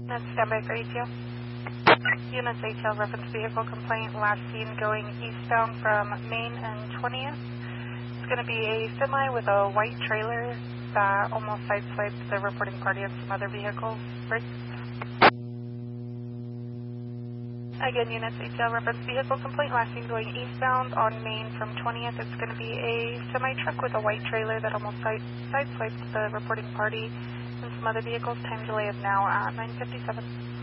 That's standby for ATL. Units ATL reference vehicle complaint, last seen going eastbound from Main and 20th. It's going to be a semi with a white trailer that almost sideswiped the reporting party and some other vehicles. Right? Again, units ATL reference vehicle complaint, last seen going eastbound on Main from 20th. It's going to be a semi truck with a white trailer that almost sideswiped the reporting party and some other vehicles. Time delay of now at 9:57.